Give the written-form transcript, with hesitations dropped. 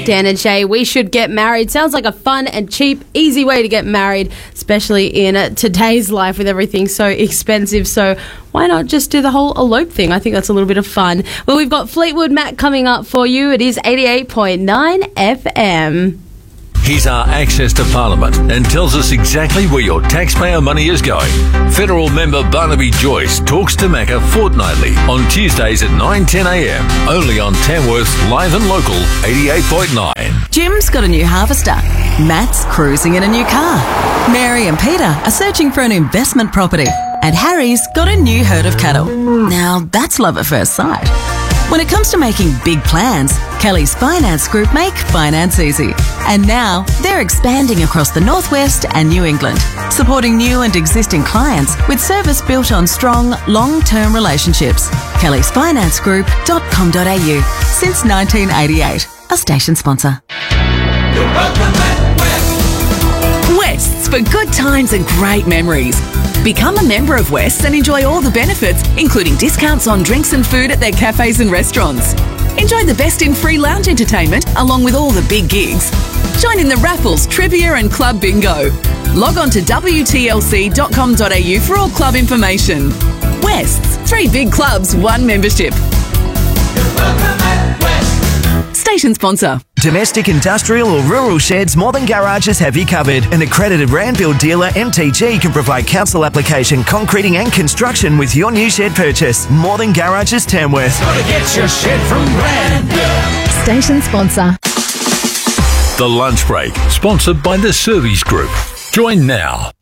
Dan and Shay, we should get married. Sounds like a fun and cheap, easy way to get married, especially in today's life with everything so expensive. So why not just do the whole elope thing? I think that's a little bit of fun. Well, we've got Fleetwood Mac coming up for you. It is 88.9 FM. He's our access to Parliament and tells us exactly where your taxpayer money is going. Federal member Barnaby Joyce talks to Macca fortnightly on Tuesdays at 9:10am, only on Tamworth's Live and Local 88.9. Jim's got a new harvester. Matt's cruising in a new car. Mary and Peter are searching for an investment property. And Harry's got a new herd of cattle. Now, that's love at first sight. When it comes to making big plans, Kelly's Finance Group make finance easy. And now they're expanding across the Northwest and New England, supporting new and existing clients with service built on strong, long-term relationships. kellysfinancegroup.com.au since 1988, a station sponsor. You're welcome at West's for good times and great memories. Become a member of West's and enjoy all the benefits, including discounts on drinks and food at their cafes and restaurants. Enjoy the best in free lounge entertainment along with all the big gigs. Join in the raffles, trivia and club bingo. Log on to wtlc.com.au for all club information. West's, 3 big clubs, 1 membership. You're welcome at West. Station sponsor. Domestic, industrial or rural sheds, More Than Garages have you covered. An accredited Randbuild dealer, MTG, can provide council application, concreting and construction with your new shed purchase. More Than Garages, Tamworth. Gotta get your shed from Randbuild. Station sponsor. The Lunch Break, sponsored by the Service Group. Join now.